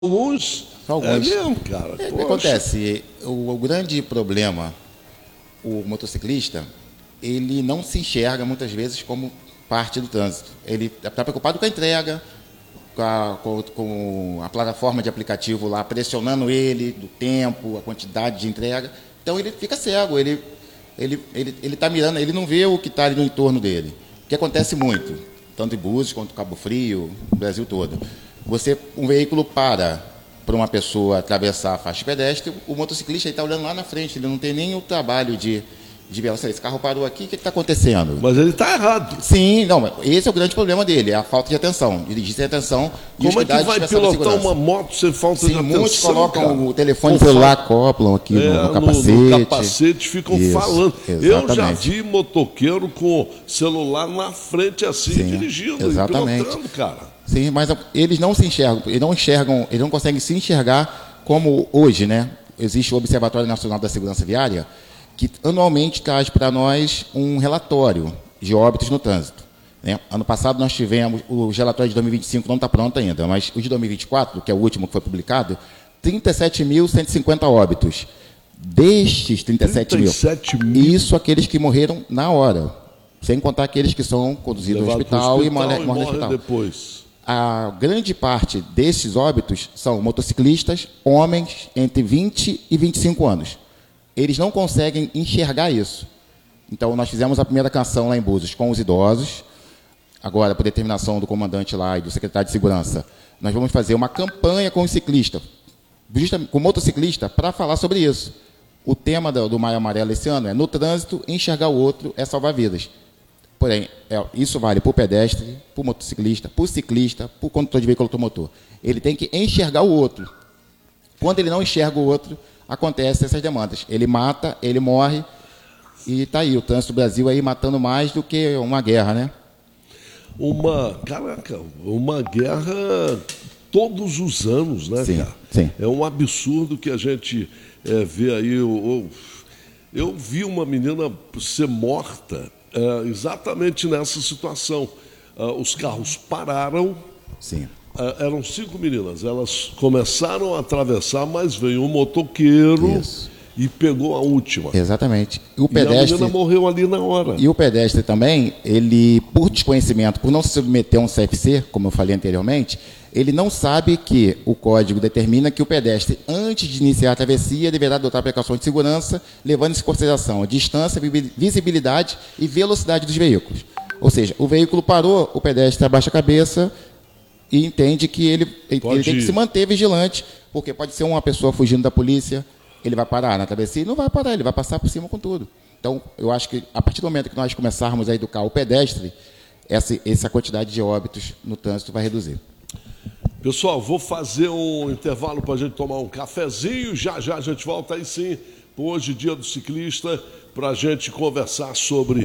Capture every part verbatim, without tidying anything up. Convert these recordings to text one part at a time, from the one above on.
Alguns. Alguns. É mesmo, cara. É, o que acontece? O, o grande problema, o motociclista, ele não se enxerga muitas vezes como parte do trânsito. Ele está preocupado com a entrega, com a, com, com a plataforma de aplicativo lá pressionando ele, do tempo, a quantidade de entrega. Então ele fica cego, ele ele ele ele está mirando, ele não vê o que está ali no entorno dele. O que acontece muito, tanto em Búzios quanto em Cabo Frio, no Brasil todo. Você, um veículo para para uma pessoa atravessar a faixa de pedestre, o motociclista está olhando lá na frente, ele não tem nem o trabalho de, de ver, esse carro parou aqui, o que está acontecendo? Mas ele está errado. Sim, não, esse é o grande problema dele, é a falta de atenção, dirigir sem atenção. E como é que vai pilotar uma moto sem falta Sim, de atenção? Muitos colocam cara. o telefone celular, coplam aqui é, no, no capacete. No, no capacete ficam Isso, falando. exatamente. Eu já vi motoqueiro com celular na frente assim, Sim, dirigindo, exatamente. e pilotando, cara. Sim, mas eles não se enxergam, eles não enxergam, eles não conseguem se enxergar como hoje, né? Existe o Observatório Nacional da Segurança Viária, que anualmente traz para nós um relatório de óbitos no trânsito. Né? Ano passado nós tivemos, o relatório de dois mil e vinte e cinco não está pronto ainda, mas o de dois mil e vinte e quatro, que é o último que foi publicado, trinta e sete mil cento e cinquenta óbitos. Destes trinta e sete mil, isso aqueles que morreram na hora, sem contar aqueles que são conduzidos ao hospital, hospital e morrem no hospital. Depois. A grande parte desses óbitos são motociclistas, homens entre vinte e vinte e cinco anos. Eles não conseguem enxergar isso. Então, nós fizemos a primeira canção lá em Búzios com os idosos. Agora, por determinação do comandante lá e do secretário de Segurança, nós vamos fazer uma campanha com o ciclista, com o motociclista, para falar sobre isso. O tema do, do Maio Amarelo esse ano é: no trânsito, enxergar o outro é salvar vidas. Porém, é, isso vale para o pedestre, para o motociclista, para o ciclista, para o condutor de veículo automotor. Ele tem que enxergar o outro. Quando ele não enxerga o outro, acontecem essas demandas. Ele mata, ele morre, e está aí, o trânsito do Brasil aí matando mais do que uma guerra, né? Uma, caraca, uma guerra todos os anos, né, sim, cara? Sim. É um absurdo que a gente é, vê aí. Eu, eu, eu vi uma menina ser morta É, exatamente nessa situação. Uh, os carros pararam. Sim. Uh, eram cinco meninas. Elas começaram a atravessar, mas veio um motoqueiro Isso. e pegou a última. Exatamente. O pedestre, e a menina morreu ali na hora. E o pedestre também, ele, por desconhecimento, por não se submeter a um C F C, como eu falei anteriormente, ele não sabe que o código determina que o pedestre, antes de iniciar a travessia, deverá adotar precauções de segurança, levando em consideração a distância, visibilidade e velocidade dos veículos. Ou seja, o veículo parou, o pedestre abaixa a cabeça e entende que ele, ele tem que se manter vigilante, porque pode ser uma pessoa fugindo da polícia, ele vai parar na travessia e não vai parar, ele vai passar por cima com tudo. Então, eu acho que a partir do momento que nós começarmos a educar o pedestre, essa, essa quantidade de óbitos no trânsito vai reduzir. Pessoal, vou fazer um intervalo para a gente tomar um cafezinho. Já já a gente volta aí sim, hoje, dia do ciclista, para a gente conversar sobre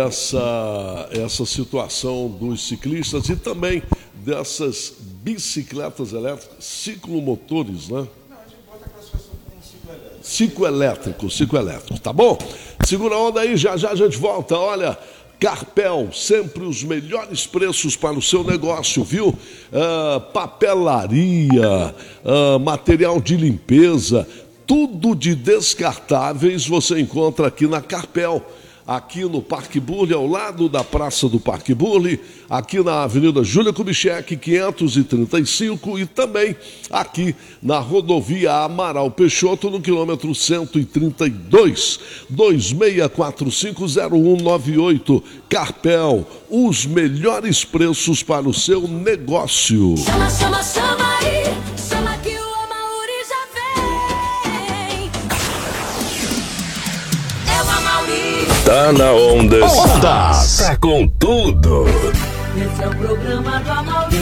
essa, essa situação dos ciclistas e também dessas bicicletas elétricas, ciclomotores, né? Não, a gente bota a classificação como ciclo elétrico. Ciclo elétrico, ciclo elétrico, tá bom? Segura a onda aí, já já a gente volta, olha... Carpel, sempre os melhores preços para o seu negócio, viu? Uh, papelaria, uh, material de limpeza, tudo de descartáveis você encontra aqui na Carpel. Aqui no Parque Burle, ao lado da Praça do Parque Burle, aqui na Avenida Júlia Kubitschek, quinhentos e trinta e cinco, e também aqui na rodovia Amaral Peixoto, no quilômetro cento e trinta e dois, dois seis quatro cinco zero um nove oito. Carpel, os melhores preços para o seu negócio. Chama, chama, chama aí, chama que o Amauri já vem. É o Amauri. Tá na onda. Onda. Tá com tudo. Esse é o programa do Amauri.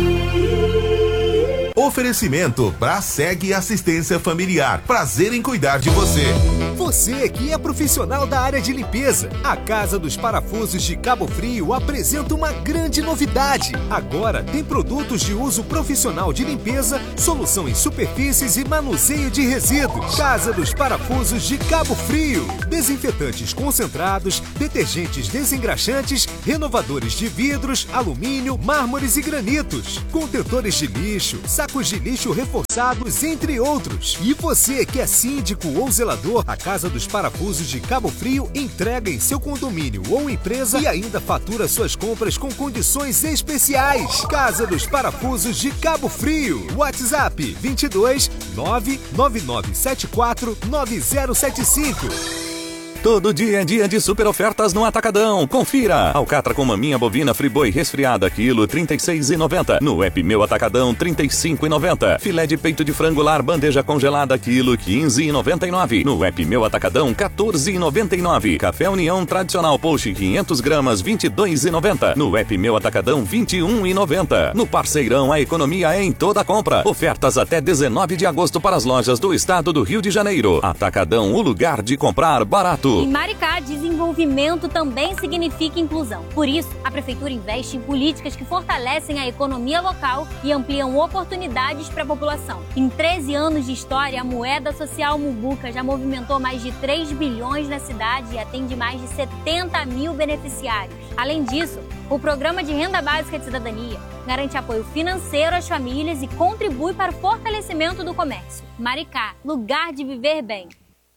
Oferecimento Braseg Assistência Familiar. Prazer em cuidar de você. Você que é profissional da área de limpeza, a Casa dos Parafusos de Cabo Frio apresenta uma grande novidade. Agora tem produtos de uso profissional de limpeza, solução em superfícies e manuseio de resíduos. Casa dos Parafusos de Cabo Frio. Desinfetantes concentrados, detergentes desengraxantes, renovadores de vidros, alumínio, mármores e granitos, contentores de lixo, sacos sacos de lixo reforçados, entre outros. E você que é síndico ou zelador, a Casa dos Parafusos de Cabo Frio entrega em seu condomínio ou empresa e ainda fatura suas compras com condições especiais. Casa dos Parafusos de Cabo Frio. WhatsApp vinte e dois nove nove nove sete quatro nove zero sete cinco. Todo dia é dia de super ofertas no Atacadão. Confira! Alcatra com maminha bovina Friboi resfriada, quilo trinta e seis reais e noventa centavos. No App Meu Atacadão, trinta e cinco reais e noventa centavos. Filé de peito de frango lar, bandeja congelada, quilo quinze reais e noventa e nove centavos. No App Meu Atacadão, quatorze reais e noventa e nove centavos. Café União tradicional Post quinhentas gramas, vinte e dois reais e noventa centavos. No App Meu Atacadão, vinte e um reais e noventa centavos. No Parceirão, a economia é em toda a compra. Ofertas até dezenove de agosto para as lojas do estado do Rio de Janeiro. Atacadão, o lugar de comprar barato. Em Maricá, desenvolvimento também significa inclusão. Por isso, a Prefeitura investe em políticas que fortalecem a economia local e ampliam oportunidades para a população. Em treze anos de história, a moeda social Mubuca já movimentou mais de três bilhões na cidade e atende mais de setenta mil beneficiários. Além disso, o Programa de Renda Básica de Cidadania garante apoio financeiro às famílias e contribui para o fortalecimento do comércio. Maricá, lugar de viver bem.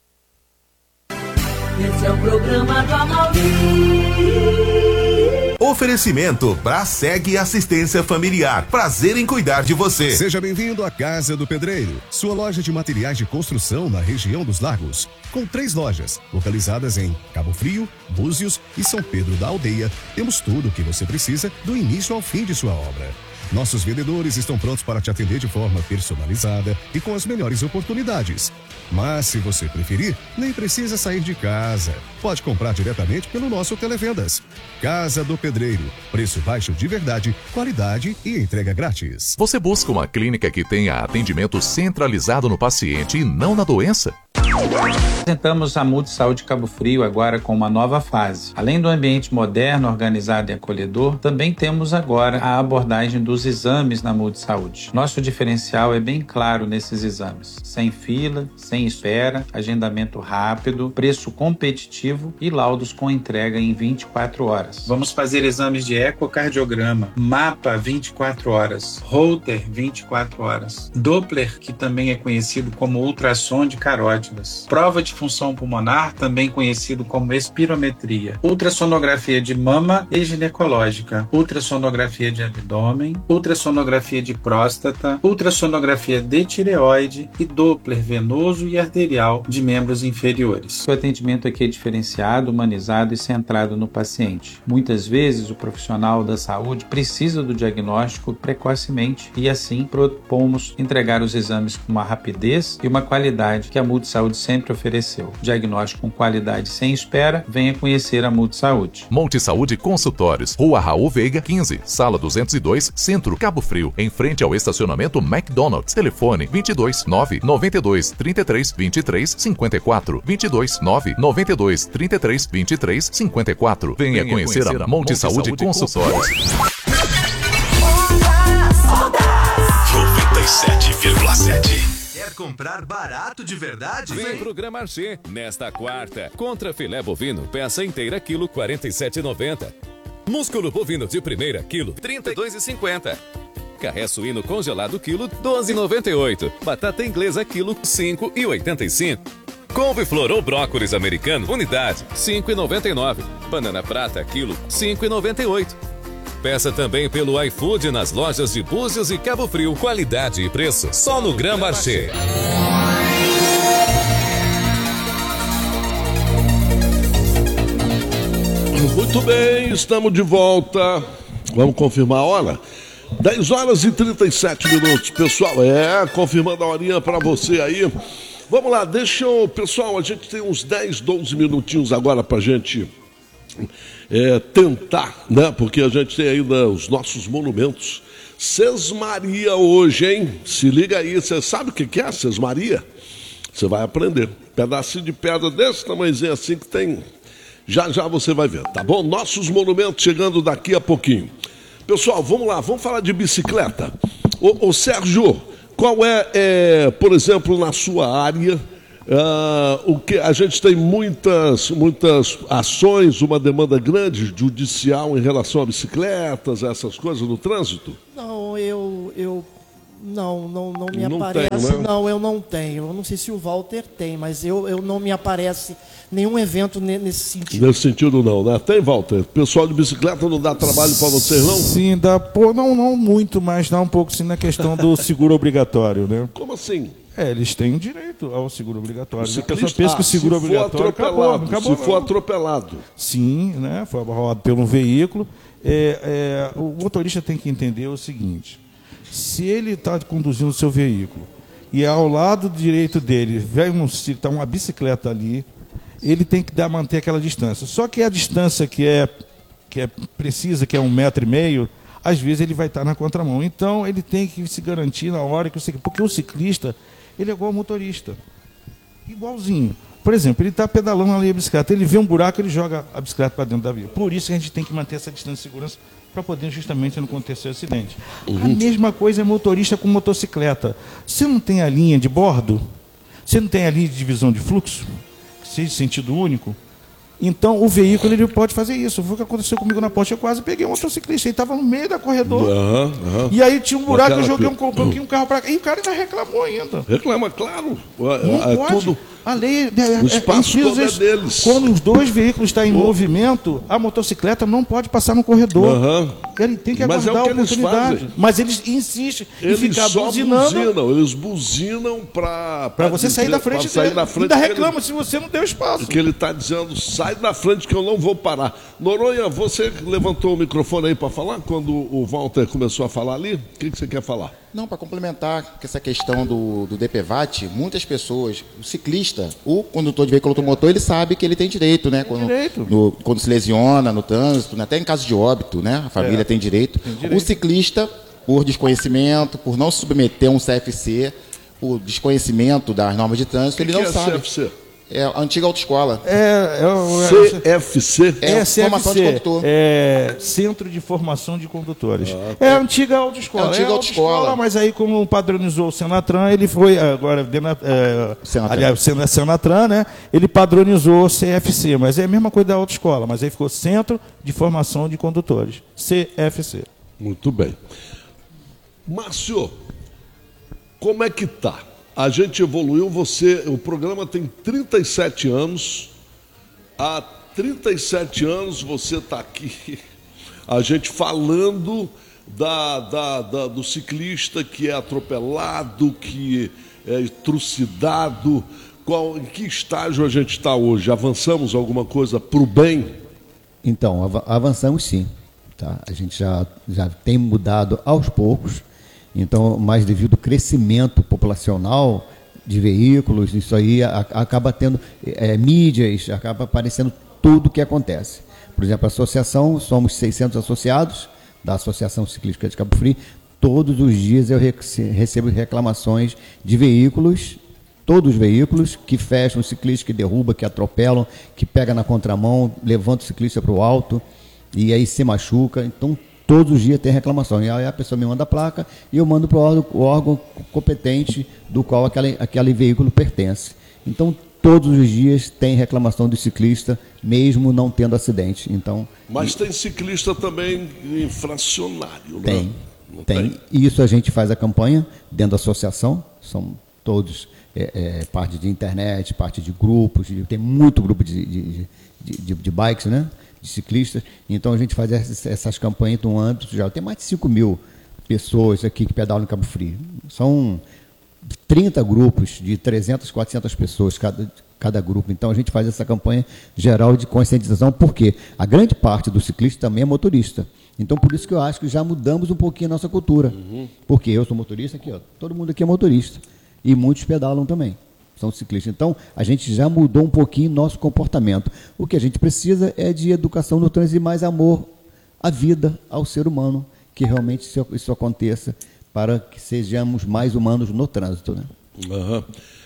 Esse é o programa do Amaury. Oferecimento Braseg Assistência Familiar. Prazer em cuidar de você. Seja bem-vindo à Casa do Pedreiro, sua loja de materiais de construção na região dos Lagos. Com três lojas, localizadas em Cabo Frio, Búzios e São Pedro da Aldeia, temos tudo o que você precisa do início ao fim de sua obra. Nossos vendedores estão prontos para te atender de forma personalizada e com as melhores oportunidades. Mas, se você preferir, nem precisa sair de casa. Pode comprar diretamente pelo nosso Televendas. Casa do Pedreiro. Preço baixo de verdade, qualidade e entrega grátis. Você busca uma clínica que tenha atendimento centralizado no paciente e não na doença? Apresentamos a Multisaúde Cabo Frio agora com uma nova fase. Além do ambiente moderno, organizado e acolhedor, também temos agora a abordagem dos exames na Multisaúde. Nosso diferencial é bem claro nesses exames. Sem fila, sem espera, agendamento rápido, preço competitivo e laudos com entrega em vinte e quatro horas. Vamos fazer exames de ecocardiograma, mapa vinte e quatro horas, Holter vinte e quatro horas, Doppler, que também é conhecido como ultrassom de carótidas, prova de função pulmonar, também conhecido como espirometria, ultrassonografia de mama e ginecológica, ultrassonografia de abdômen, ultrassonografia de próstata, ultrassonografia de tireoide e Doppler venoso e arterial de membros inferiores. O atendimento aqui é diferenciado, humanizado e centrado no paciente. Muitas vezes o profissional da saúde precisa do diagnóstico precocemente e assim propomos entregar os exames com uma rapidez e uma qualidade que a Multisaúde sempre ofereceu. Diagnóstico com qualidade sem espera, venha conhecer a Multisaúde. Multisaúde Consultórios, Rua Raul Veiga, quinze, Sala duzentos e dois, Centro, Cabo Frio, em frente ao estacionamento McDonald's. Telefone vinte e dois nove nove dois três três vinte e três cinquenta e quatro, vinte e dois nove nove dois três três vinte e três cinquenta e quatro. Venha, Venha conhecer, conhecer a Multisaúde Consultórios. noventa e sete vírgula sete. Quer comprar barato de verdade? Vem pro Gran Marché nesta quarta. Contra filé bovino, peça inteira, quilo quarenta e sete reais e noventa centavos. Músculo bovino de primeira, quilo trinta e dois reais e cinquenta centavos. Carré suíno congelado, quilo doze reais e noventa e oito centavos. Batata inglesa, quilo cinco reais e oitenta e cinco centavos. Couve-flor ou brócolis americano, unidade, cinco reais e noventa e nove centavos. Banana prata, quilo cinco reais e noventa e oito centavos. Peça também pelo iFood nas lojas de Búzios e Cabo Frio. Qualidade e preço só no Gran Marché. Muito bem, estamos de volta. Vamos confirmar a hora? dez horas e trinta e sete minutos. Pessoal, é, confirmando a horinha para você aí. Vamos lá, deixa eu... Pessoal, a gente tem uns dez, doze minutinhos agora pra gente... É, tentar, né? Porque a gente tem ainda os nossos monumentos. Sesmaria hoje, hein? Se liga aí, você sabe o que é Sesmaria? Você vai aprender. Pedacinho de pedra desse tamanhozinho assim que tem. Já já você vai ver, tá bom? Nossos monumentos chegando daqui a pouquinho. Pessoal, vamos lá, vamos falar de bicicleta. Ô, ô Sérgio, qual é, é, por exemplo, na sua área... Uh, o que a gente tem muitas, muitas ações, uma demanda grande judicial em relação a bicicletas, essas coisas no trânsito? Não, eu, eu Não, não, não me não aparece. Tem, né? Não, eu não tenho. Eu não sei se o Walter tem, mas eu, eu não me aparece nenhum evento ne- nesse sentido. Nesse sentido não, né? Tem, Walter? Pessoal de bicicleta não dá trabalho para vocês, não? Sim, dá, pô, não, não muito, mas dá um pouco sim na questão do seguro obrigatório, né? Como assim? É, eles têm direito ao seguro obrigatório. O A ciclista- pessoa pensa que o seguro ah, se for obrigatório acabou, não atropelado, acabou, se for não. atropelado. Sim, né? Foi abarroado pelo veículo. É, é, o motorista tem que entender o seguinte: se ele está conduzindo o seu veículo e ao lado direito dele vem um, tá uma bicicleta ali, ele tem que dar, manter aquela distância. Só que a distância que é, que é precisa, que é um metro e meio, às vezes ele vai estar na contramão. Então ele tem que se garantir na hora que o ciclista. Porque o ciclista, ele é igual ao motorista. Igualzinho. Por exemplo, ele está pedalando ali a bicicleta, ele vê um buraco, ele joga a bicicleta para dentro da via. Por isso que a gente tem que manter essa distância de segurança para poder justamente não acontecer acidente. Uhum. A mesma coisa é motorista com motocicleta. Você não tem a linha de bordo? Você não tem a linha de divisão de fluxo? Que seja de sentido único? Então, o veículo ele pode fazer isso. Foi o que aconteceu comigo na ponte. Eu quase peguei um motociclista. Ele estava no meio da corredor. Uhum, uhum. E aí tinha um buraco, Aquela eu joguei pi- um, coloquei um carro para cá. E o cara ainda reclamou ainda. Reclama, claro. Não É, é pode. tudo. A lei é, O é, espaço é, todo é isso. deles. Quando os dois veículos estão em movimento, a motocicleta não pode passar no corredor. Aham. Ele tem que Mas é aguardar o que a eles oportunidade. fazem. Mas eles insistem em Eles ficar só buzinando buzinam, eles buzinam para para você sair da frente sair dele. da frente Ainda que reclama ele, se você não deu espaço. que ele está dizendo, sai da frente que eu não vou parar. Noronha, você levantou o microfone aí para falar quando o Walter começou a falar ali? O que, que você quer falar? Não, para complementar com essa questão do, do D P V A T, muitas pessoas, o ciclista, o condutor de veículo automotor, ele sabe que ele tem direito, né? Quando, direito. no- quando se lesiona no trânsito, né? Até em caso de óbito, né? A família É, tem, direito. tem direito. O ciclista, por desconhecimento, por não se submeter a um C F C, por desconhecimento das normas de trânsito, ele que não é sabe. C F C? É a antiga autoescola. É, é, o- é, C F C? É, É formação de C F C, condutor. é Centro de Formação de Condutores. Ah, É a antiga autoescola. É a antiga a autoescola. Mas aí, como padronizou o Senatran, ele foi, agora, Dena- é, Senatran. aliás, o Sen- Senatran, né? Ele padronizou o C F C, mas é a mesma coisa da autoescola, mas aí ficou Centro de Formação de Condutores, C F C. Muito bem. Márcio, como é que tá? A gente evoluiu, você, o programa tem trinta e sete anos. Há trinta e sete anos você está aqui, a gente falando da, da, da- do ciclista que é atropelado, que é trucidado. Qual, em que estágio a gente está hoje? Avançamos alguma coisa para o bem? Então, av- avançamos sim. Tá? A gente já, já tem mudado aos poucos. Então, mas devido ao crescimento populacional de veículos, isso aí a- acaba tendo é, mídias, acaba aparecendo tudo o que acontece. Por exemplo, a associação, somos seiscentos associados da Associação Ciclística de Cabo Frio. Todos os dias eu rece- recebo reclamações de veículos, todos os veículos que fecham o ciclista, que derruba, que atropelam, que pega na contramão, levanta o ciclista para o alto e aí se machuca. Então, todos os dias tem reclamação. E aí a pessoa me manda a placa e eu mando para o órgão, o órgão competente do qual aquele, aquele veículo pertence. Então, todos os dias tem reclamação do ciclista, mesmo não tendo acidente. Então, Mas tem ciclista também infracionário, né? tem, Não tem. E isso a gente faz a campanha dentro da associação, são todos é, é, parte de internet, parte de grupos, de- tem muito grupo de, de, de, de, de bikes, né? De ciclistas. Então a gente faz essas, essas campanhas no âmbito já. Tem mais de cinco mil pessoas aqui que pedalam em Cabo Frio. São trinta grupos de trezentas, quatrocentas pessoas cada, cada grupo. Então a gente faz essa campanha geral de conscientização, porque a grande parte do ciclista também é motorista. Então por isso que eu acho que já mudamos um pouquinho a nossa cultura. Porque eu sou motorista aqui, ó, todo mundo aqui é motorista. E muitos pedalam também, são ciclistas. Então a gente já mudou um pouquinho nosso comportamento. O que a gente precisa é de educação no trânsito e mais amor à vida, ao ser humano, que realmente isso, isso aconteça para que sejamos mais humanos no trânsito, né? Aham.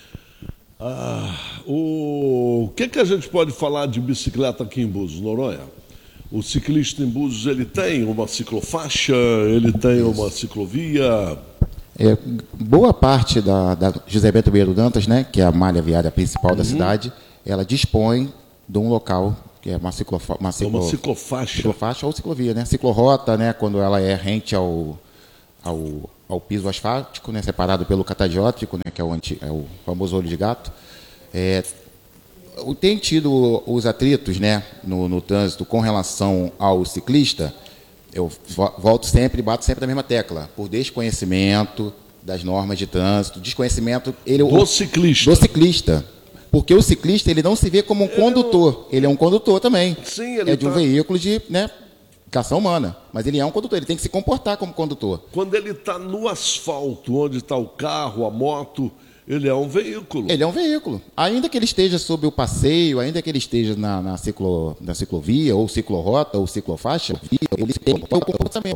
Ah, o que, que a gente pode falar de bicicleta aqui em Búzios, Noronha? O ciclista em Búzios, ele tem uma ciclofaixa, ele tem uma ciclovia. É, boa parte da, da José Bento Ribeiro Dantas, né, que é a malha viária principal da cidade, ela dispõe de um local que é uma, ciclofa, uma, ciclo, uma ciclofaixa. ciclofaixa ou ciclovia, né? Ciclorrota, né, quando ela é rente ao, ao ao piso asfáltico, né, separado pelo catadiótico, né, que é o, anti, é o famoso olho de gato. É, tem tido os atritos, né, no, no trânsito com relação ao ciclista. Eu volto sempre, bato sempre na mesma tecla, por desconhecimento das normas de trânsito, desconhecimento ele, do ciclista. Do ciclista. Porque o ciclista ele não se vê como um ele condutor, não... ele é um condutor também. Sim, ele é de um tá... veículo de, né, cação humana, mas ele é um condutor, ele tem que se comportar como condutor. Quando ele está no asfalto, onde está o carro, a moto, ele é um veículo. Ele é um veículo. Ainda que ele esteja sob o passeio, ainda que ele esteja na, na, ciclo, na ciclovia, ou ciclorrota, ou ciclofaixa, ele tem o comportamento.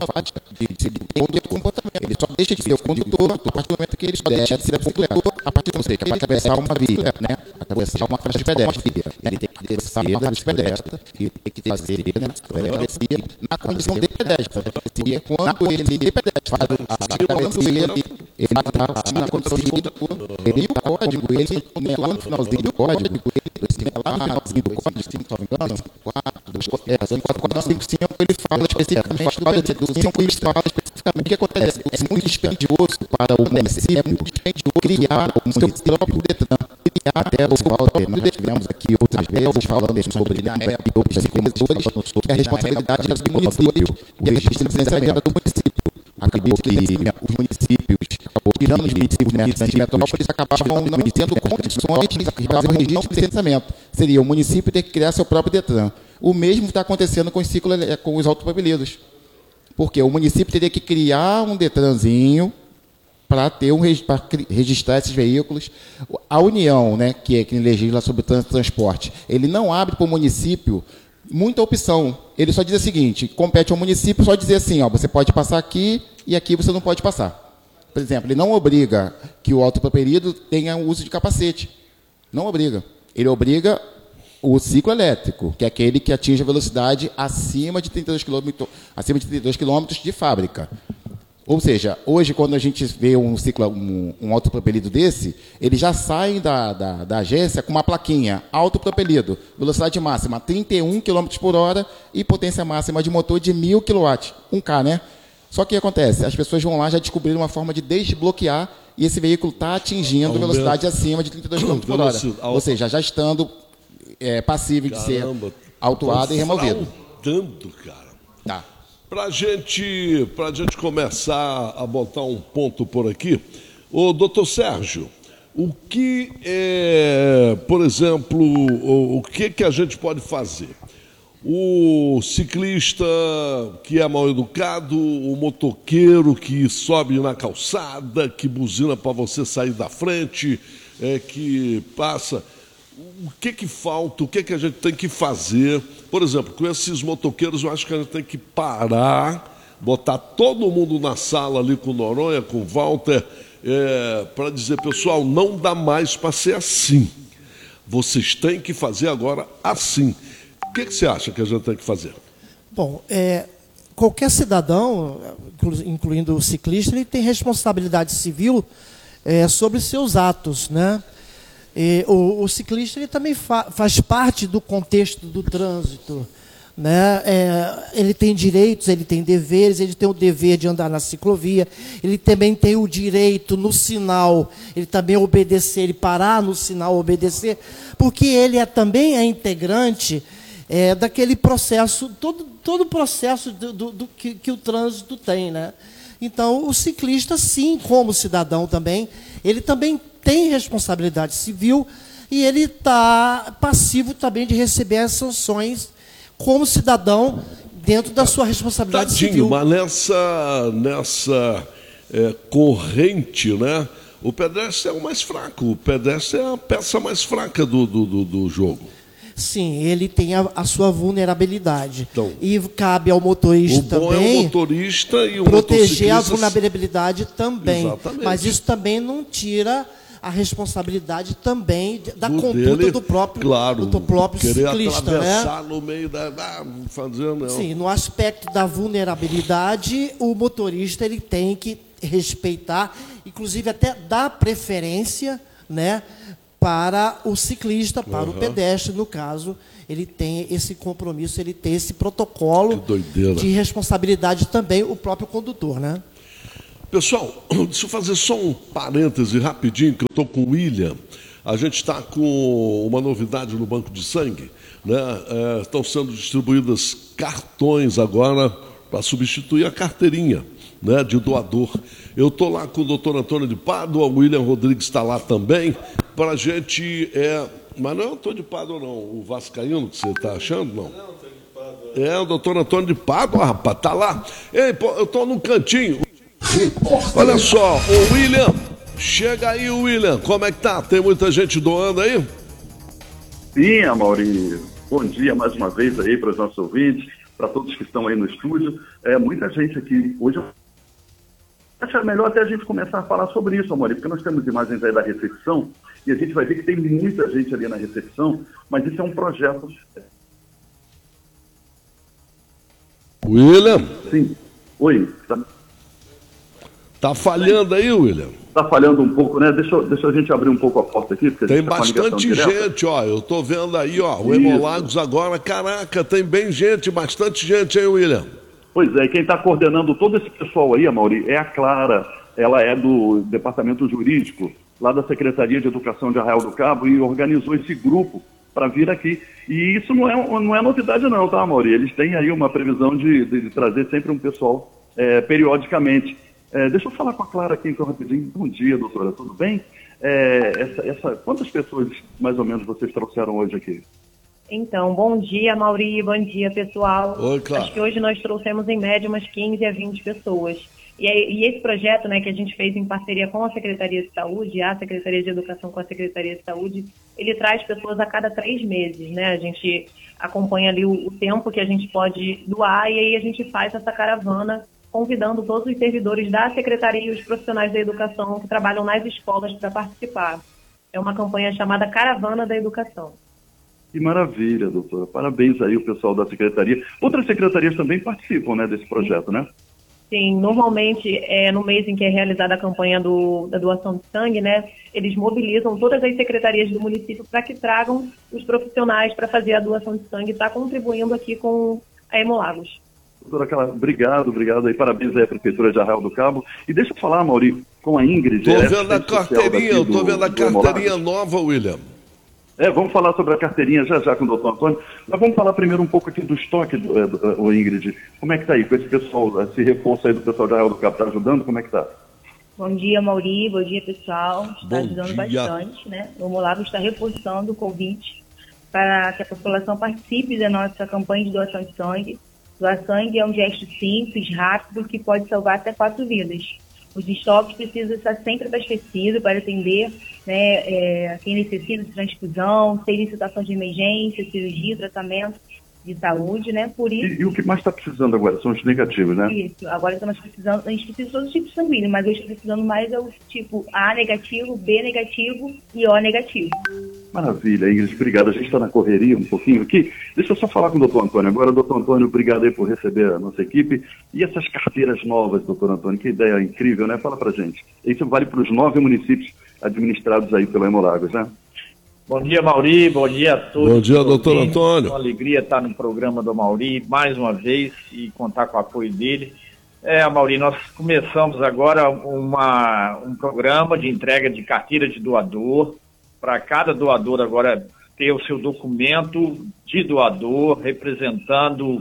Ele só deixa de ser o condutor a partir do momento que ele deixa de ser o condutor a partir do momento que ele atravessar uma via, né? Atravessar uma faixa de pedestre. Ele tem que descer na faixa de pedestre, ele tem que fazer né? na condição de pedestre. E quando ele de pedestre faz a travessia, ele está na condição de condutor. Ele o código, ele lá no finalzinho do código, ele lá no finalzinho do código, se não me engano, quatro quatro cinco cinco, ele fala especificamente do cinco, ele fala especificamente o que acontece. É muito dispendioso para o município criar o seu próprio Detran. Até o Walter, nós tivemos aqui outras vezes falando sobre na época e outros comunicadores, que a responsabilidade era do município, o registro de licenciamento era do município. Acabou que os municípios, tirando os municípios de metrópolis, acabavam não tendo condições de fazer o registro de licenciamento. Seria o município ter que criar seu próprio Detran. O mesmo está acontecendo com os, ciclo, com os automobilistas. Porque o município teria que criar um Detranzinho para ter um para registrar esses veículos. A União, né, que é quem legisla sobre o trânsito e transporte, ele não abre para o município muita opção. Ele só diz o seguinte: compete ao município só dizer assim, ó, você pode passar aqui e aqui você não pode passar. Por exemplo, ele não obriga que o autopropelido tenha o uso de capacete. Não obriga. Ele obriga o ciclo elétrico, que é aquele que atinge a velocidade acima de trinta e dois quilômetros, acima de trinta e dois quilômetros de fábrica. Ou seja, hoje, quando a gente vê um ciclo, um, um autopropelido desse, eles já saem da, da, da agência com uma plaquinha, autopropelido, velocidade máxima trinta e um quilômetros por hora e potência máxima de motor de mil quilowatts, um K, né? Só que o que acontece? As pessoas vão lá já descobrir uma forma de desbloquear e esse veículo está atingindo Aumenta. velocidade acima de trinta e dois quilômetros por hora. Ou seja, já estando é, passível de ser autuado e removido. Tanto, cara. Tá. Para gente, a gente começar a botar um ponto por aqui, ô doutor Sérgio, o que é, por exemplo, o, o que, que a gente pode fazer? O ciclista que é mal educado, o motoqueiro que sobe na calçada, que buzina para você sair da frente, é, que passa... O que que falta, o que que a gente tem que fazer? Por exemplo, com esses motoqueiros, eu acho que a gente tem que parar, botar todo mundo na sala ali com o Noronha, com o Walter, é, para dizer, pessoal, não dá mais para ser assim. Vocês têm que fazer agora assim. O que que você acha que a gente tem que fazer? Bom, é, qualquer cidadão, incluindo o ciclista, ele tem responsabilidade civil é, sobre seus atos, né? E o, o ciclista ele também fa, faz parte do contexto do trânsito, né? É, ele tem direitos, ele tem deveres, ele tem o dever de andar na ciclovia, ele também tem o direito no sinal, ele também obedecer, ele parar no sinal, obedecer, porque ele é, também é integrante é, daquele processo, todo, todo o processo do, do, do que, que o trânsito tem, né? Então, o ciclista, sim, como cidadão também, ele também tem responsabilidade civil e ele está passivo também de receber as sanções como cidadão dentro da sua responsabilidade Tadinho, civil. Mas nessa, nessa é, corrente, né, o pedestre é o mais fraco, o pedestre é a peça mais fraca do, do, do, do jogo. Sim, ele tem a, a sua vulnerabilidade. Então, e cabe ao motorista o bom também é o motorista e o proteger a vulnerabilidade também. Exatamente. Mas isso também não tira a responsabilidade também da do conduta dele, do próprio, claro, do próprio querer ciclista. atravessar né? no meio da... Ah, fazer, não. Sim, no aspecto da vulnerabilidade, o motorista ele tem que respeitar, inclusive até dar preferência, né, para o ciclista, para uhum. o pedestre, no caso, ele tem esse compromisso, ele tem esse protocolo de responsabilidade também, o próprio condutor, né? Pessoal, deixa eu fazer só um parêntese rapidinho, que eu estou com o William. A gente está com uma novidade no Banco de Sangue, né? É, estão sendo distribuídas cartões agora para substituir a carteirinha, né, de doador. Eu estou lá com o doutor Antônio de Pádua, o William Rodrigues está lá também, para a gente... É... Mas não é o Antônio de Pádua, não, o vascaíno que você está achando, não? Não, Antônio de Pádua. É, o doutor Antônio de Pádua, rapaz, está lá. Ei, pô, eu estou num cantinho. Olha só, o William... Chega aí, William. Como é que tá? Tem muita gente doando aí? Sim, Amaury. Bom dia mais uma vez aí para os nossos ouvintes, para todos que estão aí no estúdio. É muita gente aqui. Hoje acho melhor até a gente começar a falar sobre isso, Amaury, porque nós temos imagens aí da recepção e a gente vai ver que tem muita gente ali na recepção, mas isso é um projeto. William? Sim. Oi. Tá, tá falhando aí, William? Está falhando um pouco, né? Deixa, deixa a gente abrir um pouco a porta aqui. Porque tem tá bastante gente, ó. Eu tô vendo aí, ó. O Hemolagos agora, caraca, tem bem gente, bastante gente aí, William. Pois é, e quem está coordenando todo esse pessoal aí, Amaury, é a Clara. Ela é do Departamento Jurídico, lá da Secretaria de Educação de Arraial do Cabo, e organizou esse grupo para vir aqui. E isso não é, não é novidade não, tá, Amaury? Eles têm aí uma previsão de, de, de trazer sempre um pessoal é, periodicamente. É, deixa eu falar com a Clara aqui então rapidinho. Bom dia, doutora, tudo bem? É, essa, essa, quantas pessoas mais ou menos vocês trouxeram hoje aqui? Então, bom dia, Mauri, bom dia, pessoal. Oi, Clara. Acho que hoje nós trouxemos em média umas quinze a vinte pessoas. E, e esse projeto, né, que a gente fez em parceria com a Secretaria de Saúde, a Secretaria de Educação com a Secretaria de Saúde, ele traz pessoas a cada três meses, né? A gente acompanha ali o, o tempo que a gente pode doar e aí a gente faz essa caravana convidando todos os servidores da Secretaria e os profissionais da educação que trabalham nas escolas para participar. É uma campanha chamada Caravana da Educação. Que maravilha, doutora. Parabéns aí o pessoal da Secretaria. Outras secretarias também participam, né, desse projeto, né? Sim, normalmente é no mês em que é realizada a campanha do, da doação de sangue, né? Eles mobilizam todas as secretarias do município para que tragam os profissionais para fazer a doação de sangue e está contribuindo aqui com a Hemolagos. Doutora Clara, obrigado, obrigado aí, parabéns aí à Prefeitura de Arraial do Cabo. E deixa eu falar, Mauri, com a Ingrid. Tô vendo a carteirinha, eu tô vendo a carteirinha nova, William. É, vamos falar sobre a carteirinha já já com o doutor Antônio. Mas vamos falar primeiro um pouco aqui do estoque, do, do, do, Ingrid. Como é que tá aí com esse pessoal, esse reforço aí do pessoal de Arraial do Cabo, tá ajudando? Como é que tá? Bom dia, Mauri, bom dia, pessoal. Está Bom ajudando dia. bastante, né? O Hemolagos está reforçando o convite para que a população participe da nossa campanha de doação de sangue. Doar sangue é um gesto simples, rápido, que pode salvar até quatro vidas. Os estoques precisam estar sempre abastecidos para atender, né, é, quem necessita de transfusão, sem licitação de emergência, cirurgia, tratamento de saúde, né? Por isso... E, e o que mais está precisando agora? São os negativos, né? Isso. Agora estamos precisando, a gente precisa de todos os tipos sanguíneos, mas hoje precisando mais é o tipo A negativo, B negativo e O negativo. Maravilha, Ingrid, obrigado. A gente está na correria um pouquinho aqui. Deixa eu só falar com o doutor Antônio agora. Doutor Antônio, obrigado aí por receber a nossa equipe. E essas carteiras novas, doutor Antônio, que ideia incrível, né? Fala pra gente. Isso vale para os nove municípios administrados aí pelo Hemolagos, né? Bom dia, Mauri. Bom dia a todos. Bom dia, doutor Antônio. Uma alegria estar no programa do Mauri mais uma vez e contar com o apoio dele. É, Mauri, nós começamos agora uma, um programa de entrega de carteira de doador, para cada doador agora ter o seu documento de doador, representando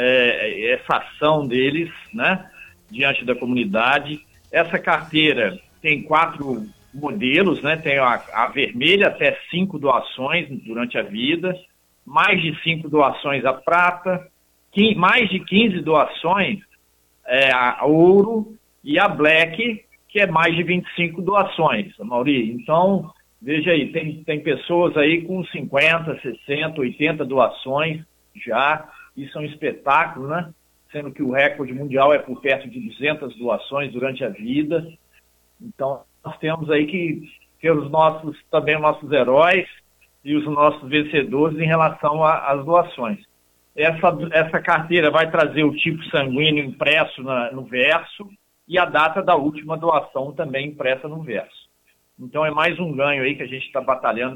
é, essa ação deles, né, diante da comunidade. Essa carteira tem quatro modelos, né? Tem a, a vermelha, até cinco doações durante a vida, mais de cinco doações a prata, quinze, mais de quinze doações é, a ouro, e a black, que é mais de vinte e cinco doações, Mauri. Então, veja aí, tem, tem pessoas aí com cinquenta, sessenta, oitenta doações já. Isso é um espetáculo, né? Sendo que o recorde mundial é por perto de duzentas doações durante a vida. Então, nós temos aí que ter os nossos, também os nossos heróis e os nossos vencedores em relação às doações. Essa, essa carteira vai trazer o tipo sanguíneo impresso na, no verso e a data da última doação também impressa no verso. Então é mais um ganho aí que a gente está batalhando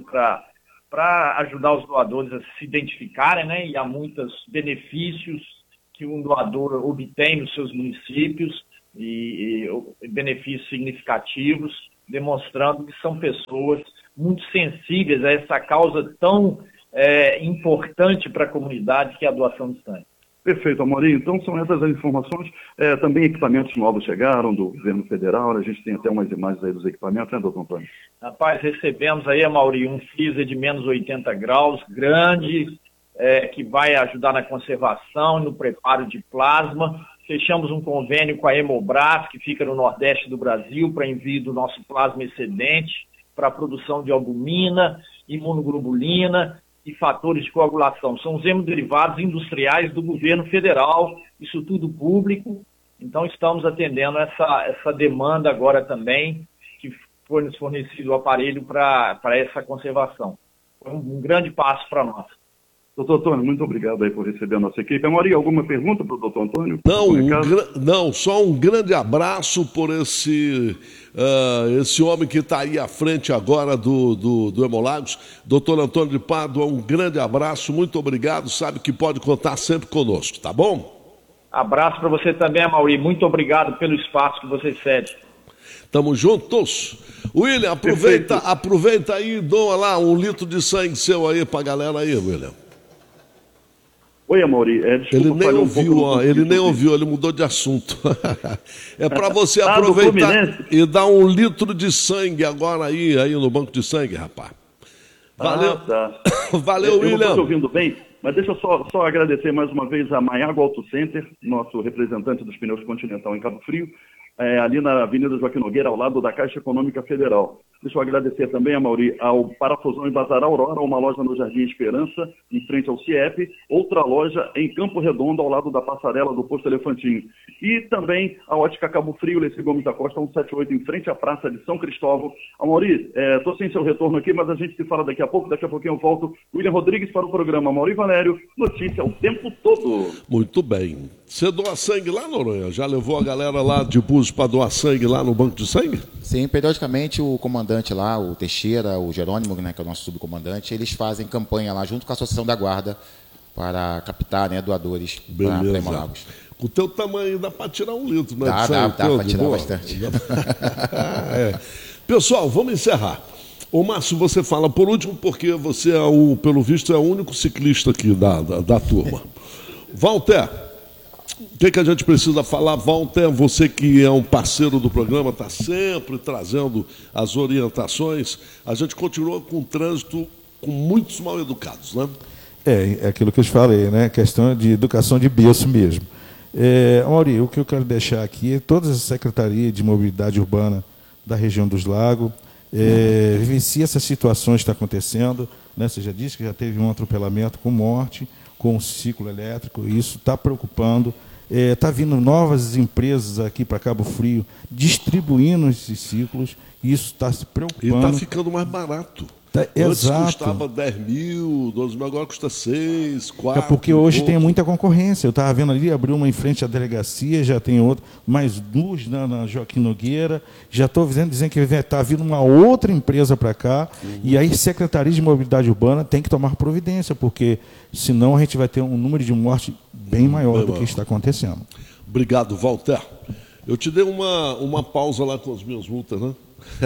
para ajudar os doadores a se identificarem, né? E há muitos benefícios que um doador obtém nos seus municípios e, e benefícios significativos, demonstrando que são pessoas muito sensíveis a essa causa tão é, importante para a comunidade, que é a doação de sangue. Perfeito, Amorim. Então, são essas as informações. É, também equipamentos novos chegaram do governo federal. A gente tem até umas imagens aí dos equipamentos, né, doutor Antônio? Rapaz, recebemos aí, Amorim, um freezer de menos oitenta graus, grande, é, que vai ajudar na conservação e no preparo de plasma. Fechamos um convênio com a Hemobras, que fica no nordeste do Brasil, para envio do nosso plasma excedente, para a produção de albumina, imunoglobulina e fatores de coagulação. São os hemoderivados industriais do governo federal, isso tudo público. Então, estamos atendendo essa, essa demanda agora também, que foi nos fornecido o aparelho para essa conservação. Foi um, um grande passo para nós. Doutor Antônio, muito obrigado aí por receber a nossa equipe. Amorim, alguma pergunta para o doutor Antônio? Não, um gra- não, só um grande abraço por esse, uh, esse homem que está aí à frente agora do, do, do Hemolagos, doutor Antônio de Pádua, um grande abraço, muito obrigado, sabe que pode contar sempre conosco, tá bom? Abraço para você também, Amorim, muito obrigado pelo espaço que você cede. Tamo juntos. William, aproveita, aproveita aí e doa lá um litro de sangue seu aí pra galera aí, William. Oi, Amorim. É, desculpa, ele nem um ouviu, ó, ele nem ouviu, ele mudou de assunto. É para você Ah, do aproveitar Fluminense? e dar um litro de sangue agora aí, aí no banco de sangue, rapaz. Valeu, Ah, tá. valeu, eu, eu William. não estou te ouvindo bem, mas deixa eu só, só agradecer mais uma vez a Maiago Auto Center, nosso representante dos pneus Continental em Cabo Frio, é, ali na Avenida Joaquim Nogueira, ao lado da Caixa Econômica Federal. Deixa eu agradecer também, Amorim, ao Parafusão em Bazar Aurora, uma loja no Jardim Esperança, em frente ao CIEP, outra loja em Campo Redondo, ao lado da passarela do Posto Elefantinho. E também a Ótica Cabo Frio, Leci Gomes da Costa, cento e setenta e oito, em frente à Praça de São Cristóvão. Amorim, estou é, sem seu retorno aqui, mas a gente se fala daqui a pouco, daqui a pouquinho eu volto. William Rodrigues para o programa Amorim Valério, notícia o tempo todo. Muito bem. Você doa sangue lá, Noronha? Já levou a galera lá de Búzios para doar sangue lá no banco de sangue? Sim, periodicamente o comandante lá, o Teixeira, o Jerônimo, né, que é o nosso subcomandante, eles fazem campanha lá junto com a Associação da Guarda para captar, né, doadores para Hemolagos. Com o teu tamanho dá para tirar um litro, né? Dá, de dá, sangue dá todo, para tirar boa? bastante. É. Pessoal, vamos encerrar. Ô, Márcio, você fala por último, porque você, é o, pelo visto, é o único ciclista aqui da, da, da turma. Walter, o que, que a gente precisa falar? Walter, você que é um parceiro do programa, está sempre trazendo as orientações. A gente continua com o trânsito com muitos mal educados, né? É, é aquilo que eu te falei, né? Questão de educação de berço mesmo. É, Amorim, o que eu quero deixar aqui é todas as secretarias de mobilidade urbana da região dos lagos, é, vivencia essas situações que estão acontecendo, né? Você já disse que já teve um atropelamento com morte, com um ciclo elétrico, e isso está preocupando. Está é, vindo novas empresas aqui para Cabo Frio distribuindo esses ciclos, e isso está se preocupando. E está ficando mais barato. Tá, Antes exato. custava dez mil, doze mil, agora custa seis, quatro. É porque hoje pouco. tem muita concorrência. Eu estava vendo ali, abriu uma em frente à delegacia, já tem outra, mais duas na, na Joaquim Nogueira. Já estou dizendo, dizendo que está vindo uma outra empresa para cá. Uhum. E aí, Secretaria de Mobilidade Urbana tem que tomar providência, porque senão a gente vai ter um número de morte bem maior bem do maior. que está acontecendo. Obrigado, Walter. Eu te dei uma, uma pausa lá com as minhas multas, né?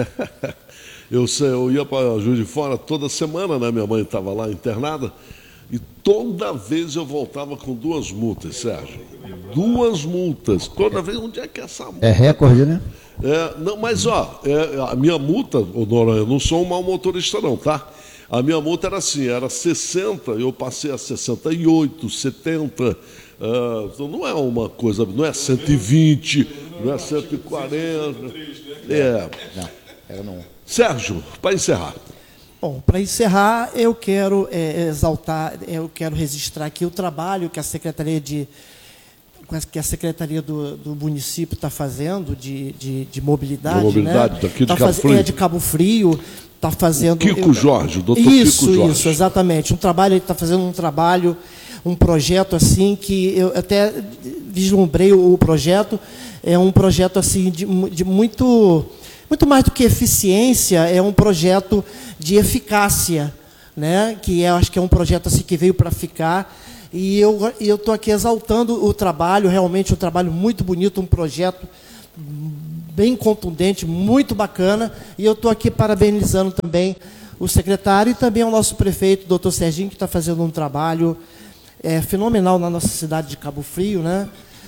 Eu, sei, eu ia para Juiz de Fora toda semana, né? Minha mãe estava lá internada, e toda vez eu voltava com duas multas, Sérgio. Duas multas. Toda vez, onde é que é essa multa? É recorde, né? É, não, mas, ó, é, a minha multa, ô, Nora, eu não sou um mau motorista, não, tá? A minha multa era assim, era sessenta, eu passei a sessenta e oito, setenta. Uh, então não é uma coisa, não é cento e vinte, não é cento e quarenta. É. Não, era não. Sérgio, para encerrar. Bom, para encerrar, eu quero é, exaltar, eu quero registrar aqui o trabalho que a Secretaria de que a Secretaria do, do município está fazendo de, de, de mobilidade, de mobilidade, né? daqui de tá Cabo faz, Frio. É de Cabo Frio, está fazendo. O Kiko eu, Jorge, o doutor isso, Kiko Jorge. Isso, exatamente. Um trabalho, ele está fazendo um trabalho, um projeto assim que eu até vislumbrei o projeto. É um projeto assim de, de muito Muito mais do que eficiência, é um projeto de eficácia, né? Que eu acho que é um projeto assim que veio para ficar. E eu eu estou aqui exaltando o trabalho, realmente um trabalho muito bonito, um projeto bem contundente, muito bacana, e eu estou aqui parabenizando também o secretário e também o nosso prefeito, doutor Serginho, que está fazendo um trabalho é, fenomenal na nossa cidade de Cabo Frio, né?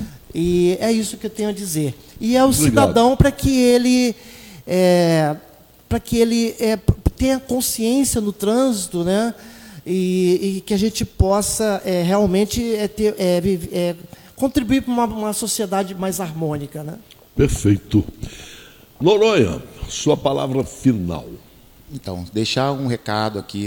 E é isso que eu tenho a dizer. E é o Obrigado. cidadão para que ele, é, para que ele é, tenha consciência no trânsito, né? E, e que a gente possa é, realmente é, ter, é, é, contribuir para uma, uma sociedade mais harmônica, né? Perfeito. Noronha, sua palavra final. Então, deixar um recado aqui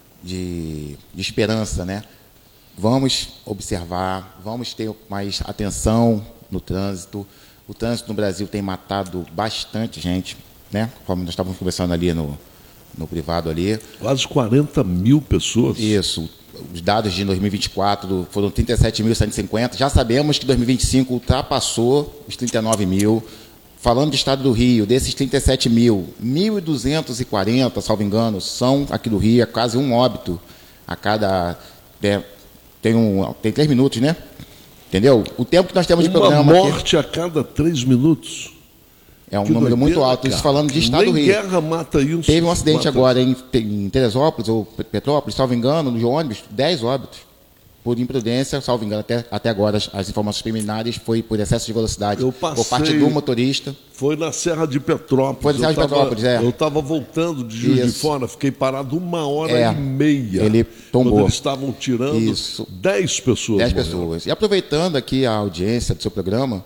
de, de esperança, né? Vamos observar, vamos ter mais atenção no trânsito. O trânsito no Brasil tem matado bastante gente, né? Como nós estávamos conversando ali no, no privado ali. Quase quarenta mil pessoas. Isso. Os dados de dois mil e vinte e quatro foram trinta e sete mil cento e cinquenta. Já sabemos que dois mil e vinte e cinco ultrapassou os trinta e nove mil. Falando do estado do Rio, desses trinta e sete mil, mil duzentos e quarenta, salvo engano, são aqui do Rio, é quase um óbito a cada... É, tem, um, tem três minutos, né? Entendeu? O tempo que nós temos de Uma programa... Uma morte aqui, a cada três minutos. É um Que número muito doideira, alto, isso cara. falando de estado do Nem Rio. guerra mata isso. Teve um acidente Mata agora em, em Teresópolis, ou Petrópolis, salvo engano, de ônibus, dez óbitos. Por imprudência, salvo engano, até, até agora as, as informações preliminares foi por excesso de velocidade Eu passei, por parte do motorista. Foi na Serra de Petrópolis. Foi na Serra de Eu tava- Petrópolis, é. Eu estava voltando de Juiz de Isso. Fora, fiquei parado uma hora É. e meia. Ele tombou. Quando eles estavam tirando Isso. dez pessoas. Dez morreram. pessoas. E aproveitando aqui a audiência do seu programa,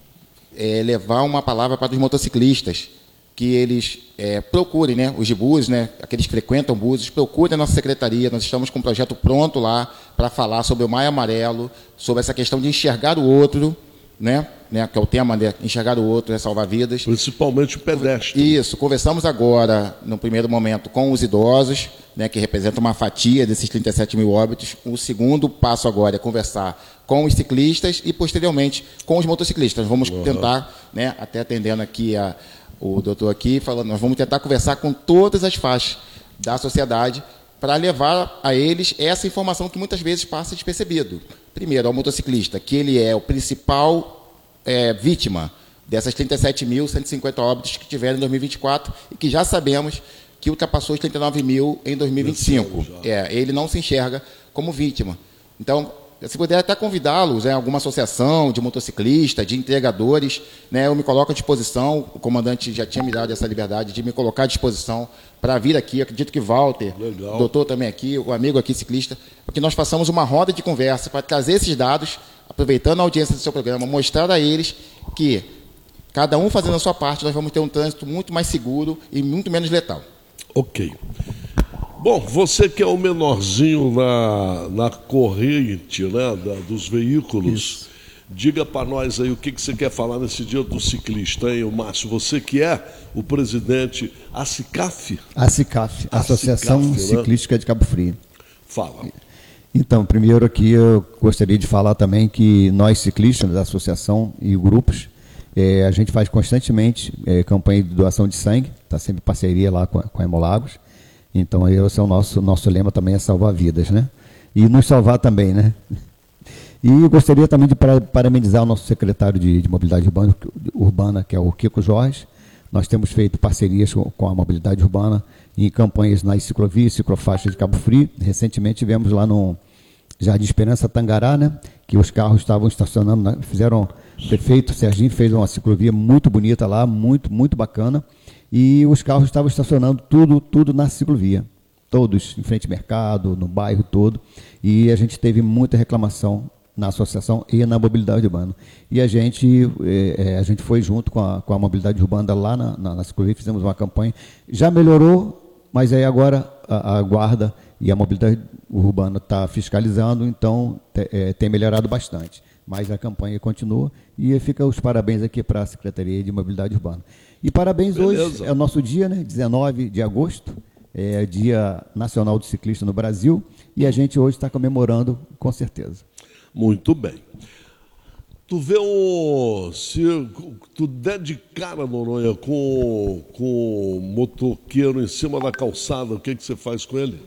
é, levar uma palavra para os motociclistas, que eles é, procurem, né, os de buses, né, aqueles que frequentam buses, procurem a nossa secretaria. Nós estamos com um projeto pronto lá para falar sobre o Maio Amarelo, sobre essa questão de enxergar o outro, né, né, que é o tema, né, enxergar o outro é salvar vidas. Principalmente o pedestre. Isso, conversamos agora, no primeiro momento, com os idosos, né, que representam uma fatia desses trinta e sete mil óbitos. O segundo passo agora é conversar com os ciclistas e, posteriormente, com os motociclistas. Vamos Uhum. tentar, né, até atendendo aqui a, o doutor aqui, falando, nós vamos tentar conversar com todas as faixas da sociedade para levar a eles essa informação que muitas vezes passa despercebido. Primeiro, ao motociclista, que ele é o principal é, vítima dessas trinta e sete mil cento e cinquenta óbitos que tiveram em dois mil e vinte e quatro e que já sabemos que ultrapassou os trinta e nove mil em dois mil e vinte e cinco. É, ele não se enxerga como vítima. Então, se puder até convidá-los, né, alguma associação de motociclistas, de entregadores, né, eu me coloco à disposição, o comandante já tinha me dado essa liberdade de me colocar à disposição para vir aqui, acredito que Walter, Legal. o doutor também aqui, o amigo aqui ciclista, para que nós façamos uma roda de conversa para trazer esses dados, aproveitando a audiência do seu programa, mostrar a eles que, cada um fazendo a sua parte, nós vamos ter um trânsito muito mais seguro e muito menos letal. Ok. Bom, você que é o menorzinho na, na corrente, né, da- dos veículos, diga para nós aí o que, que você quer falar nesse dia do ciclista, hein, o Márcio? Você que é o presidente ACICAF? A CICAF, Associação ACICAF, né? Ciclística de Cabo Frio. Fala. Então, primeiro aqui eu gostaria de falar também que nós ciclistas da associação e grupos, eh, a gente faz constantemente eh, campanha de doação de sangue, está sempre em parceria lá com a, com a Hemolagos. Então, esse é o nosso, nosso lema também, é salvar vidas, né? E nos salvar também, né? E eu gostaria também de para- parabenizar o nosso secretário de, de Mobilidade Urbana, Urbana, que é o Kiko Jorge. Nós temos feito parcerias com, com a Mobilidade Urbana em campanhas nas ciclovias, ciclofaixas de Cabo Frio. Recentemente tivemos lá no Jardim Esperança Tangará, né? Que os carros estavam estacionando, né? Fizeram, o prefeito Serginho fez uma ciclovia muito bonita lá, muito, muito bacana. E os carros estavam estacionando tudo, tudo na ciclovia. Todos em frente ao mercado, no bairro todo. E a gente teve muita reclamação na associação e na mobilidade urbana. E a gente, eh, a gente foi junto com a, com a mobilidade urbana lá na, na, na ciclovia, fizemos uma campanha. Já melhorou, mas aí agora a, a guarda e a mobilidade urbana está fiscalizando, então te, eh, tem melhorado bastante. Mas a campanha continua e fica os parabéns aqui para a Secretaria de Mobilidade Urbana. E parabéns, Beleza. hoje é o nosso dia, né? dezenove de agosto, é Dia Nacional do Ciclista no Brasil, e a gente hoje está comemorando, com certeza. Muito bem. Tu vê um. Se tu der de cara, Noronha, com, com um motoqueiro em cima da calçada, o que, que você faz com ele?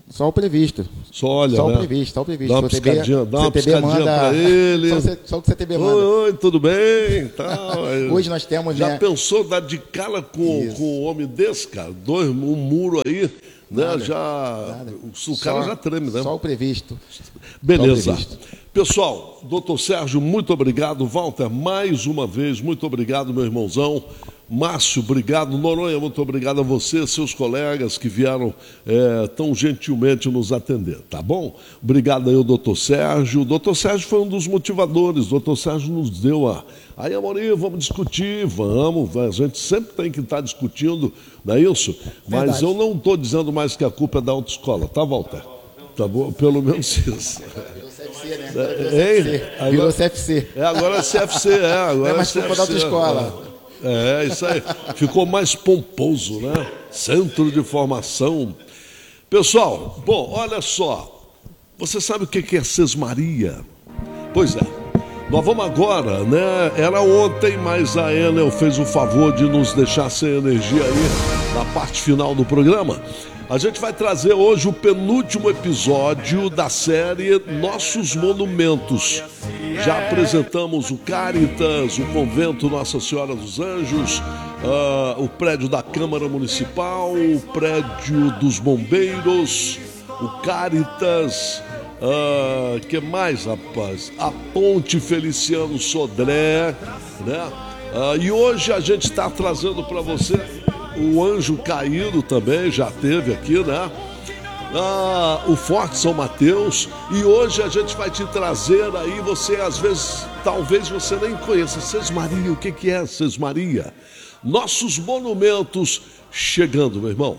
Só o previsto. Só olha, Só né? o previsto, só o previsto. Dá uma O C T B, piscadinha, dá uma C T B piscadinha manda- pra ele. Só, o C- só o que o C T B manda. Oi, oi, tudo bem? Tal. Hoje nós temos, Já né? pensou dar de cara com, com um homem desse, cara? Dois, um muro aí, né? Nada, já. O cara Só- já treme, né? Só o previsto. Beleza. Só o previsto. Pessoal, doutor Sérgio, muito obrigado. Walter, mais uma vez, muito obrigado, meu irmãozão. Márcio, obrigado. Noronha, muito obrigado a você, seus colegas que vieram é, tão gentilmente nos atender, tá bom? Obrigado aí ao doutor Sérgio. O doutor Sérgio foi um dos motivadores. O doutor Sérgio nos deu a... Aí, Amorim, vamos discutir, vamos. A gente sempre tem que estar discutindo, não é isso? Mas Verdade. eu não estou dizendo mais que a culpa é da autoescola, tá, Walter? Tá bom? Pelo menos isso. É, hein? Virou C F C. É, agora é C F C, é. Agora Não é mais é culpa da C F C, autoescola. É, isso aí. Ficou mais pomposo, né? Centro de formação. Pessoal, bom, olha só. Você sabe o que é Sesmaria? Pois é. Nós vamos agora, né? Era ontem, mas a Enel fez o favor de nos deixar sem energia aí na parte final do programa. A gente vai trazer hoje o penúltimo episódio da série Nossos Monumentos. Já apresentamos o Cáritas, o Convento Nossa Senhora dos Anjos, ah, o prédio da Câmara Municipal, o prédio dos Bombeiros, o Cáritas, ah, que mais, rapaz? A Ponte Feliciano Sodré, né? Ah, e hoje a gente está trazendo para você o Anjo Caído também, já teve aqui, né? Ah, o Forte São Mateus. E hoje a gente vai te trazer aí, você às vezes, talvez você nem conheça, Sesmaria, o que, que é Sesmaria? Nossos monumentos chegando, meu irmão.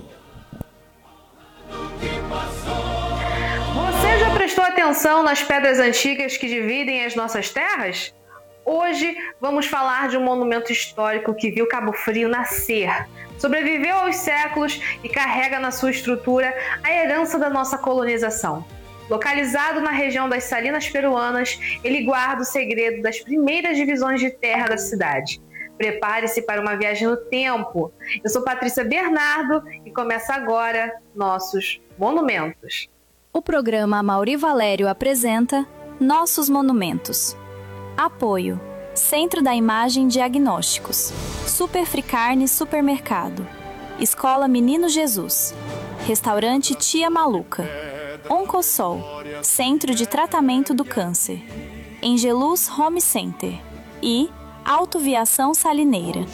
Você já prestou atenção nas pedras antigas que dividem as nossas terras? Hoje vamos falar de um monumento histórico que viu Cabo Frio nascer, sobreviveu aos séculos e carrega na sua estrutura a herança da nossa colonização. Localizado na região das Salinas Peruanas, ele guarda o segredo das primeiras divisões de terra da cidade. Prepare-se para uma viagem no tempo. Eu sou Patrícia Bernardo e começa agora Nossos Monumentos. O programa Amaury Valério apresenta Nossos Monumentos. Apoio: Centro da Imagem Diagnósticos, Superfricarne Supermercado, Escola Menino Jesus, Restaurante Tia Maluca, Oncosol, Centro de Tratamento do Câncer, Engeluz Home Center e Autoviação Salineira.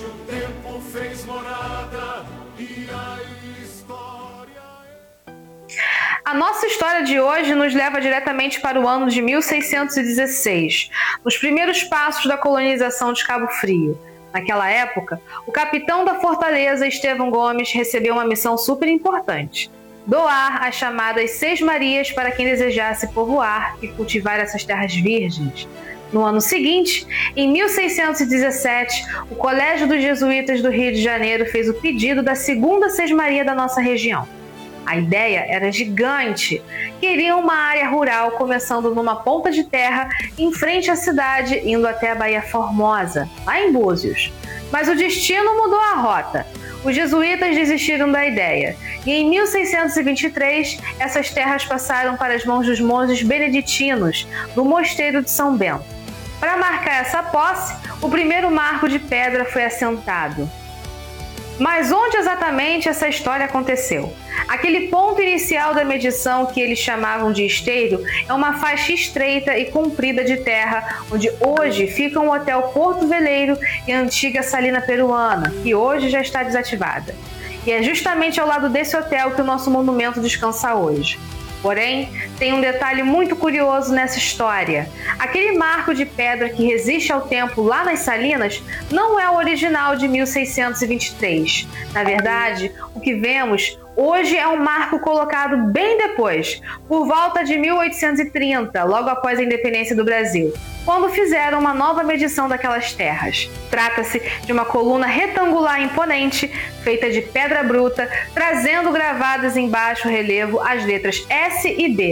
A nossa história de hoje nos leva diretamente para o ano de mil seiscentos e dezesseis, nos primeiros passos da colonização de Cabo Frio. Naquela época, o capitão da fortaleza, Estevão Gomes, recebeu uma missão super importante: doar as chamadas Seis Marias para quem desejasse povoar e cultivar essas terras virgens. No ano seguinte, em mil seiscentos e dezessete, o Colégio dos Jesuítas do Rio de Janeiro fez o pedido da segunda Sesmaria da nossa região. A ideia era gigante. Queriam uma área rural começando numa ponta de terra em frente à cidade, indo até a Baía Formosa, lá em Búzios. Mas o destino mudou a rota. Os jesuítas desistiram da ideia e em mil seiscentos e vinte e três essas terras passaram para as mãos dos monges beneditinos do Mosteiro de São Bento. Para marcar essa posse, o primeiro marco de pedra foi assentado. Mas onde exatamente essa história aconteceu? Aquele ponto inicial da medição que eles chamavam de esteiro é uma faixa estreita e comprida de terra, onde hoje fica um hotel Porto Veleiro e a antiga Salina Peruana, que hoje já está desativada. E é justamente ao lado desse hotel que o nosso monumento descansa hoje. Porém, tem um detalhe muito curioso nessa história. Aquele marco de pedra que resiste ao tempo lá nas Salinas não é o original de mil seiscentos e vinte e três. Na verdade, o que vemos hoje é um marco colocado bem depois, por volta de mil oitocentos e trinta, logo após a independência do Brasil, quando fizeram uma nova medição daquelas terras. Trata-se de uma coluna retangular imponente, feita de pedra bruta, trazendo gravadas em baixo relevo as letras S e B.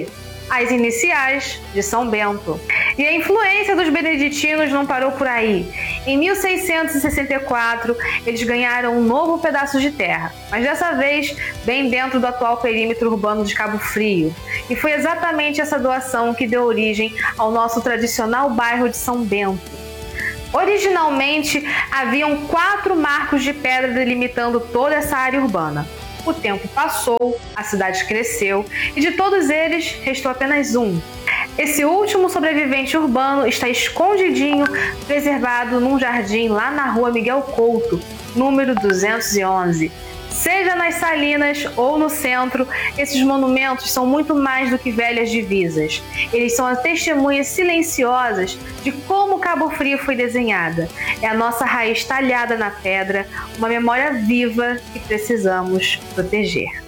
as iniciais de São Bento. E a influência dos beneditinos não parou por aí. Em mil seiscentos e sessenta e quatro, eles ganharam um novo pedaço de terra, mas dessa vez bem dentro do atual perímetro urbano de Cabo Frio. E foi exatamente essa doação que deu origem ao nosso tradicional bairro de São Bento. Originalmente, haviam quatro marcos de pedra delimitando toda essa área urbana. O tempo passou, a cidade cresceu e de todos eles restou apenas um. Esse último sobrevivente urbano está escondidinho, preservado num jardim lá na rua Miguel Couto, número duzentos e onze. Seja nas Salinas ou no centro, esses monumentos são muito mais do que velhas divisas. Eles são as testemunhas silenciosas de como Cabo Frio foi desenhada. É a nossa raiz talhada na pedra, uma memória viva que precisamos proteger.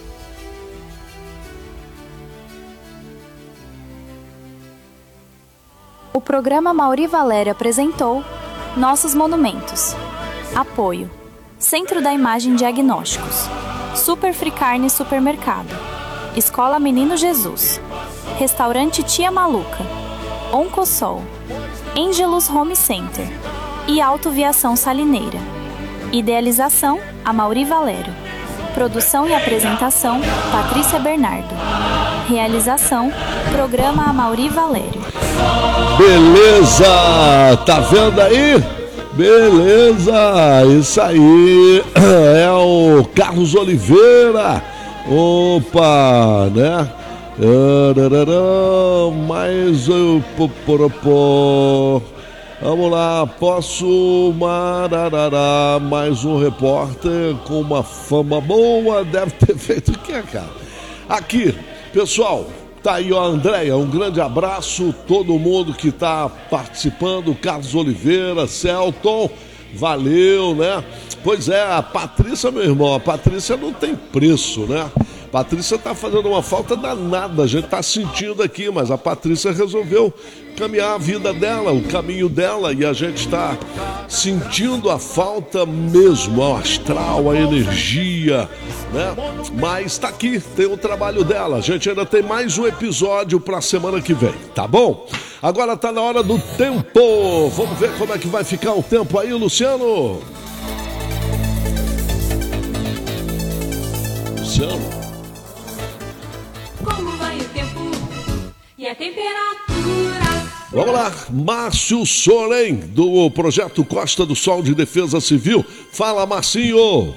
O programa Mauri Valério apresentou Nossos Monumentos. Apoio: Centro da Imagem Diagnósticos, Super Fricarne Supermercado, Escola Menino Jesus, Restaurante Tia Maluca, Oncosol, Angelus Home Center e Autoviação Salineira. Idealização: Mauri Valério. Produção e apresentação: Patrícia Bernardo. Realização: Programa Mauri Valério. Beleza, tá vendo aí? Beleza, isso aí é o Carlos Oliveira. Opa, né? Mais um. Vamos lá, posso. Mararará, mais um repórter com uma fama boa. Deve ter feito o que, cara? Aqui, pessoal. Tá aí, ó, Andréia, um grande abraço, todo mundo que tá participando, Carlos Oliveira, Celton, valeu, né? Pois é, a Patrícia, meu irmão, a Patrícia não tem preço, né? Patrícia tá fazendo uma falta danada, a gente tá sentindo aqui, mas a Patrícia resolveu caminhar a vida dela, o caminho dela, e a gente está sentindo a falta mesmo, o astral, a energia, né? Mas tá aqui, tem o trabalho dela, a gente ainda tem mais um episódio pra semana que vem, tá bom? Agora tá na hora do tempo, vamos ver como é que vai ficar o tempo aí, Luciano? Luciano? Como vai o tempo e a temperatura? Vamos lá, Márcio Soren, do Projeto Costa do Sol de Defesa Civil. Fala, Marcinho!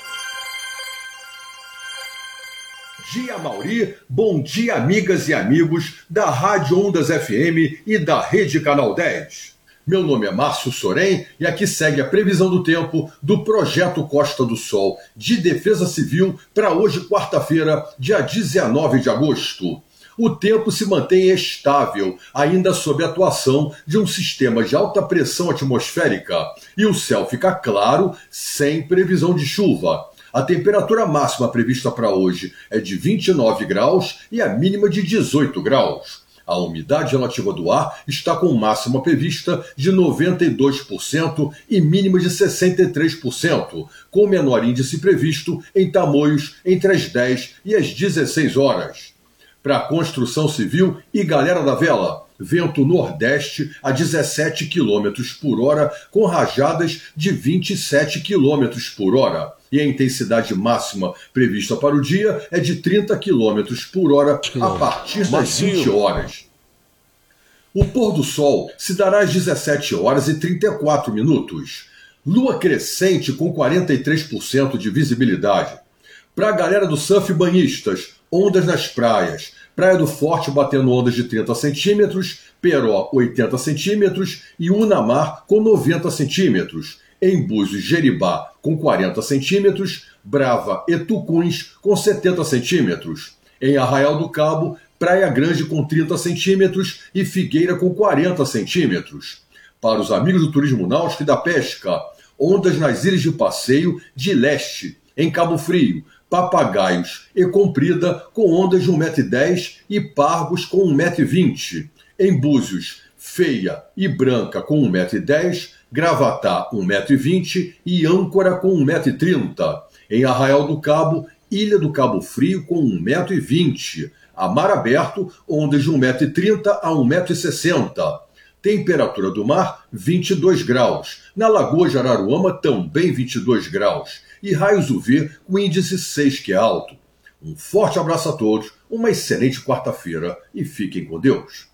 Dia Mauri, bom dia amigas e amigos da Rádio Ondas F M e da Rede Canal dez. Meu nome é Márcio Soren e aqui segue a previsão do tempo do Projeto Costa do Sol de Defesa Civil para hoje, quarta-feira, dia dezenove de agosto. O tempo se mantém estável, ainda sob a atuação de um sistema de alta pressão atmosférica, e o céu fica claro, sem previsão de chuva. A temperatura máxima prevista para hoje é de vinte e nove graus e a mínima de dezoito graus. A umidade relativa do ar está com máxima prevista de noventa e dois por cento e mínima de sessenta e três por cento, com menor índice previsto em Tamoios entre as dez e as dezesseis horas. Para a construção civil e galera da vela, vento nordeste a dezessete quilômetros por hora, com rajadas de vinte e sete quilômetros por hora. E a intensidade máxima prevista para o dia é de trinta quilômetros por hora a partir das vinte horas. O pôr do sol se dará às dezessete horas e trinta e quatro minutos. Lua crescente com quarenta e três por cento de visibilidade. Para a galera do surf banhistas, ondas nas praias, Praia do Forte batendo ondas de trinta centímetros, Peró oitenta centímetros e Unamar com noventa centímetros. Em Búzios e Jeribá com quarenta centímetros, Brava e Tucuns com setenta centímetros. Em Arraial do Cabo, Praia Grande com trinta centímetros e Figueira com quarenta centímetros. Para os amigos do turismo náutico e da pesca, ondas nas ilhas de passeio de leste, em Cabo Frio, Papagaios e Comprida com ondas de um metro e dez e Pargos com um metro e vinte. Em Búzios, Feia e Branca com um metro e dez, Gravatá um metro e vinte e Âncora com um metro e trinta. Em Arraial do Cabo, Ilha do Cabo Frio com um metro e vinte. A mar aberto, ondas de um metro e trinta a um metro e sessenta. Temperatura do mar, vinte e dois graus. Na Lagoa de Araruama, também vinte e dois graus. E raios U V com índice seis, que é alto. Um forte abraço a todos, uma excelente quarta-feira e fiquem com Deus.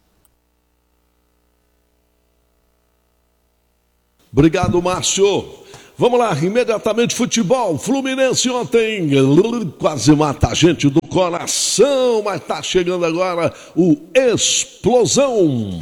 Obrigado, Márcio. Vamos lá, imediatamente futebol. Fluminense ontem quase mata a gente do coração, mas tá chegando agora o Explosão.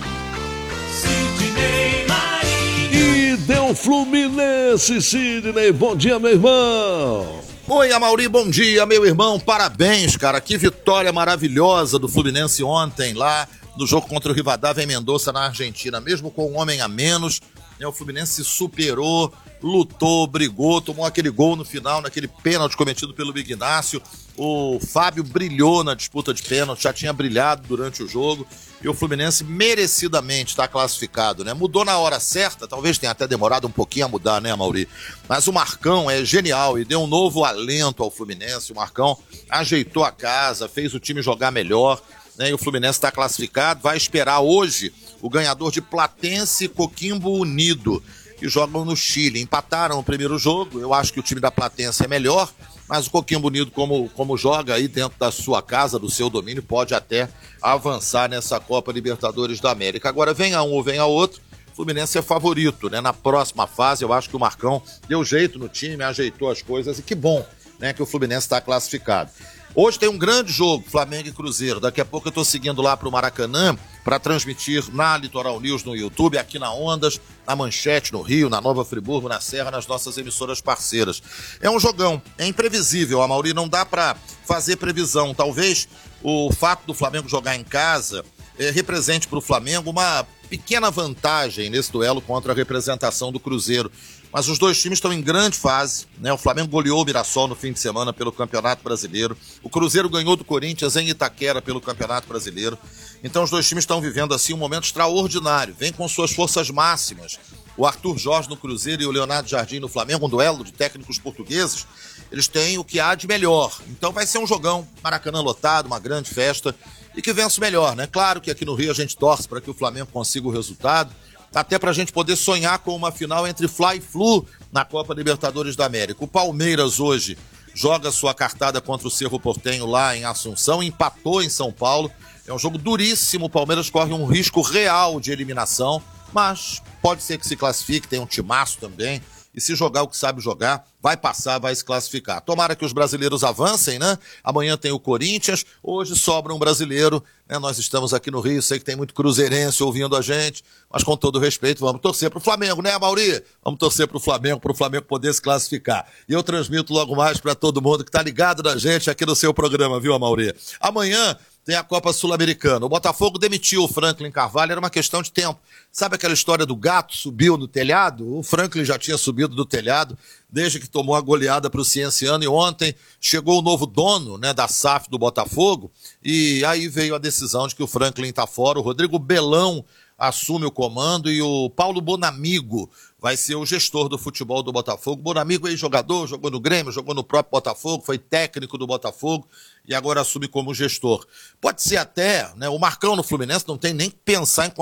E deu Fluminense, Sidney. Bom dia, meu irmão. Oi, Amaury, bom dia, meu irmão. Parabéns, cara. Que vitória maravilhosa do Fluminense ontem lá no jogo contra o Rivadavia em Mendoza, na Argentina. Mesmo com um homem a menos, né, o Fluminense superou, lutou, brigou, tomou aquele gol no final, naquele pênalti cometido pelo Big Inácio. O Fábio brilhou na disputa de pênalti, já tinha brilhado durante o jogo. E o Fluminense merecidamente está classificado, né? Mudou na hora certa, talvez tenha até demorado um pouquinho a mudar, né, Amaury? Mas o Marcão é genial e deu um novo alento ao Fluminense. O Marcão ajeitou a casa, fez o time jogar melhor, né? E o Fluminense está classificado, vai esperar hoje o ganhador de Platense e Coquimbo Unido, que jogam no Chile. Empataram o primeiro jogo, eu acho que o time da Platense é melhor, mas o Coquimbo Unido, como, como joga aí dentro da sua casa, do seu domínio, pode até avançar nessa Copa Libertadores da América. Agora, venha um ou venha outro, o Fluminense é favorito, né? Na próxima fase, eu acho que o Marcão deu jeito no time, ajeitou as coisas, e que bom, né, que o Fluminense está classificado. Hoje tem um grande jogo, Flamengo e Cruzeiro. Daqui a pouco eu estou seguindo lá para o Maracanã para transmitir na Litoral News no YouTube, aqui na Ondas, na Manchete no Rio, na Nova Friburgo, na Serra, nas nossas emissoras parceiras. É um jogão, é imprevisível, Amaury, não dá para fazer previsão. Talvez o fato do Flamengo jogar em casa eh, represente para o Flamengo uma pequena vantagem nesse duelo contra a representação do Cruzeiro. Mas os dois times estão em grande fase, né? O Flamengo goleou o Mirassol no fim de semana pelo Campeonato Brasileiro. O Cruzeiro ganhou do Corinthians em Itaquera pelo Campeonato Brasileiro. Então os dois times estão vivendo assim um momento extraordinário. Vem com suas forças máximas. O Arthur Jorge no Cruzeiro e o Leonardo Jardim no Flamengo, um duelo de técnicos portugueses. Eles têm o que há de melhor. Então vai ser um jogão, Maracanã lotado, uma grande festa. E que vença o melhor, né? Claro que aqui no Rio a gente torce para que o Flamengo consiga o resultado, até para a gente poder sonhar com uma final entre Fla e Flu na Copa Libertadores da América. O Palmeiras hoje joga sua cartada contra o Cerro Porteño lá em Assunção, empatou em São Paulo. É um jogo duríssimo, o Palmeiras corre um risco real de eliminação, mas pode ser que se classifique, tem um timaço também. E se jogar o que sabe jogar, vai passar, vai se classificar. Tomara que os brasileiros avancem, né? Amanhã tem o Corinthians, hoje sobra um brasileiro, né? Nós estamos aqui no Rio, sei que tem muito cruzeirense ouvindo a gente, mas com todo respeito, vamos torcer pro Flamengo, né, Amaury? Vamos torcer pro Flamengo, pro Flamengo poder se classificar. E eu transmito logo mais para todo mundo que tá ligado na gente aqui no seu programa, viu, Amaury? Amanhã tem a Copa Sul-Americana. O Botafogo demitiu o Franklin Carvalho, era uma questão de tempo. Sabe aquela história do gato subiu no telhado? O Franklin já tinha subido do telhado desde que tomou a goleada para o Cienciano, e ontem chegou o novo dono, né, da S A F do Botafogo, e aí veio a decisão de que o Franklin está fora. O Rodrigo Belão assume o comando e o Paulo Bonamigo vai ser o gestor do futebol do Botafogo. Bonamigo é jogador, jogou no Grêmio, jogou no próprio Botafogo, foi técnico do Botafogo e agora assume como gestor. Pode ser até, né, o Marcão no Fluminense não tem nem que pensar em